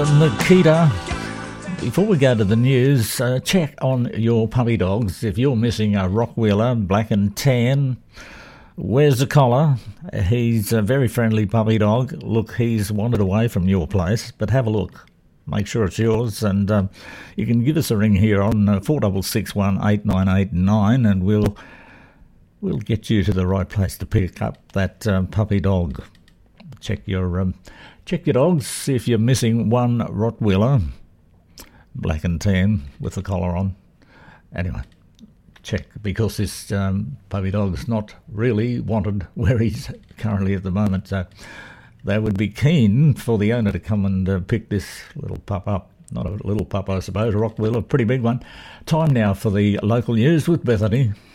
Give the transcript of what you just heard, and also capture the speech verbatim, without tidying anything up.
Nikita, before we go to the news, uh, check on your puppy dogs. If you're missing a Rottweiler, black and tan, where's the collar? He's a very friendly puppy dog. Look, he's wandered away from your place, but have a look. Make sure it's yours, and um, you can give us a ring here on uh, four six six one, eight nine eight nine, and we'll we'll get you to the right place to pick up that um, puppy dog. Check your um, check your dogs. See if you're missing one Rottweiler, black and tan with the collar on. Anyway, check, because this um, puppy dog's not really wanted where he's currently at the moment. So they would be keen for the owner to come and uh, pick this little pup up. Not a little pup, I suppose, a Rottweiler, a pretty big one. Time now for the local news with Bethany.